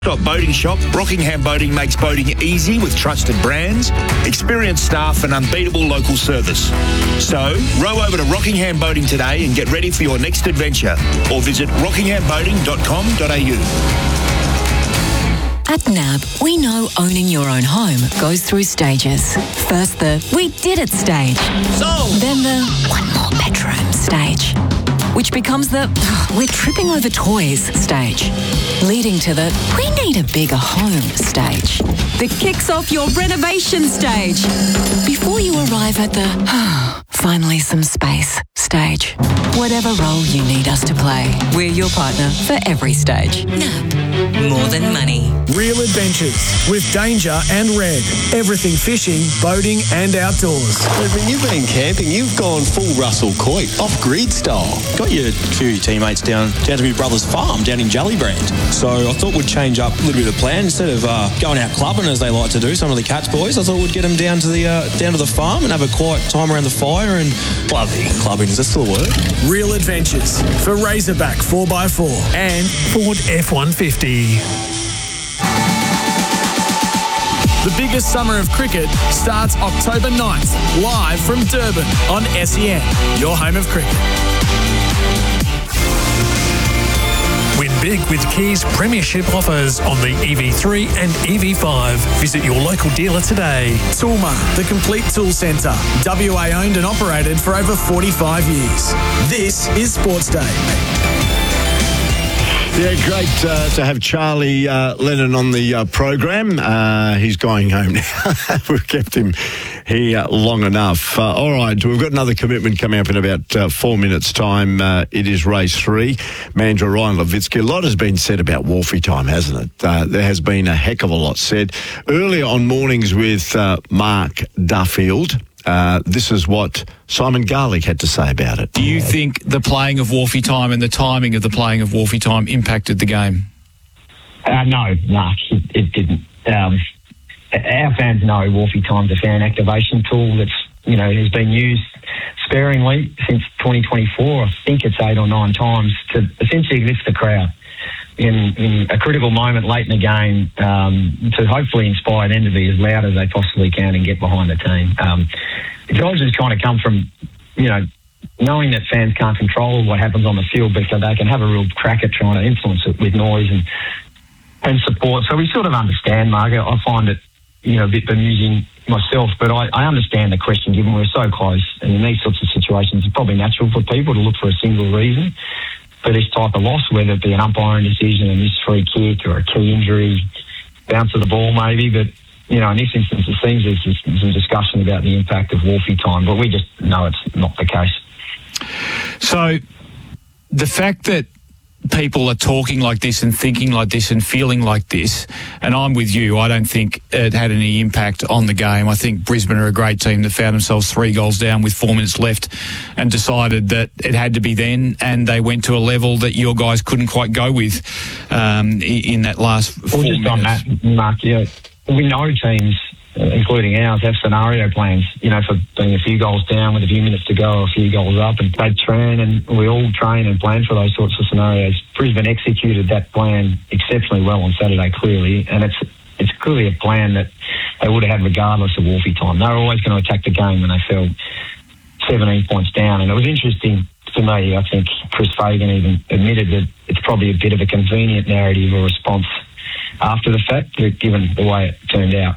Boating Shop, Rockingham Boating makes boating easy with trusted brands, experienced staff and unbeatable local service. So, row over to Rockingham Boating today and get ready for your next adventure, or visit rockinghamboating.com.au. At NAB, we know owning your own home goes through stages. First the "we did it" stage. Then the "one more bedroom" stage. Which becomes the "we're tripping over toys" stage. Leading to the "we need a bigger home" stage. That kicks off your renovation stage. Before you arrive at the "finally some space" stage. Whatever role you need us to play, we're your partner for every stage. NAB, more than money. Real adventures with Danger and Red. Everything fishing, boating and outdoors. When you've been camping, you've gone full Russell Coight, off-grid style. Got a few of your teammates down to my brother's farm down in Jellybrand. So I thought we'd change up a little bit of plan. Instead of going out clubbing as they like to do, some of the Cats boys, I thought we'd get them down to the farm and have a quiet time around the fire and clubbing. Is that still a word? Real adventures for Razorback 4x4 and Ford F-150. The biggest summer of cricket starts October 9th, live from Durban on SEN, your home of cricket. Win big with Kia's premiership offers on the EV3 and EV5. Visit your local dealer today. Toolmart, the complete tool centre. WA owned and operated for over 45 years. This is Sports Day. Yeah, great to have Charlie Lennon on the program. He's going home now. We've kept him here long enough. All right, we've got another commitment coming up in about 4 minutes' time. It is race 3. Mandurah, Ryan Levitsky. A lot has been said about Wharfie time, hasn't it? There has been a heck of a lot said. Earlier on Mornings with Mark Duffield, this is what Simon Garlick had to say about it. Do you think the playing of Wharfie time and the timing of the playing of Wharfie time impacted the game? No, Mark, it didn't. Our fans know Wharfie time's a fan activation tool that's, has been used sparingly since 2024. I think it's 8 or 9 times to essentially lift the crowd in a critical moment late in the game, to hopefully inspire them to be as loud as they possibly can and get behind the team. It's always just trying to come from, knowing that fans can't control what happens on the field, but they can have a real crack at trying to influence it with noise and support. So we sort of understand, Mark. I find it, a bit bemusing myself, but I understand the question given we're so close. And in these sorts of situations, it's probably natural for people to look for a single reason for this type of loss, whether it be an umpiring decision, a missed free kick or a key injury, bounce of the ball maybe. But, in this instance, it seems there's just some discussion about the impact of Wharfie time, but we just know it's not the case. So the fact that people are talking like this and thinking like this and feeling like this, and I'm with you, I don't think it had any impact on the game. I think Brisbane are a great team that found themselves 3 goals down with 4 minutes left and decided that it had to be then, and they went to a level that your guys couldn't quite go with in that last 4 minutes. Just on that, Mark, we know teams, including ours, have scenario plans, for being a few goals down with a few minutes to go or a few goals up, and they train, and we all train and plan for those sorts of scenarios. Brisbane executed that plan exceptionally well on Saturday, clearly, and it's clearly a plan that they would have had regardless of Wharfie time. They were always going to attack the game when they fell 17 points down, and it was interesting to me. I think Chris Fagan even admitted that it's probably a bit of a convenient narrative or response after the fact, given the way it turned out.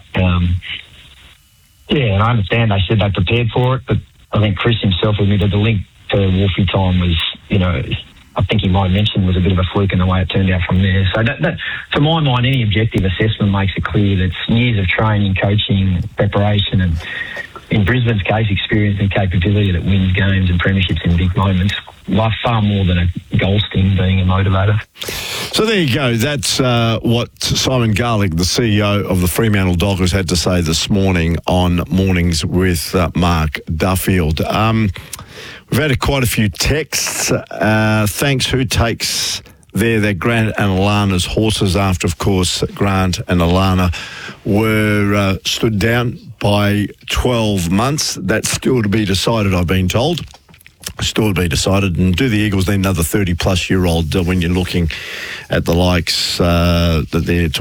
And I understand they said they prepared for it, but I think Chris himself admitted the link to Wharfie time was, I think he might have mentioned, was a bit of a fluke in the way it turned out from there. So that to my mind, any objective assessment makes it clear that it's years of training, coaching, preparation, and in Brisbane's case, experience and capability that wins games and premierships in big moments, far more than a goal sting being a motivator. So there you go. That's what Simon Garlick, the CEO of the Fremantle Dockers, had to say this morning on Mornings with Mark Duffield. We've had quite a few texts. Thanks. Who takes their Grant and Alana's horses after, of course, Grant and Alana were stood down by 12 months. That's still to be decided, I've been told. Still to be decided. And do the Eagles need another 30-plus-year-old when you're looking at the likes that they're talking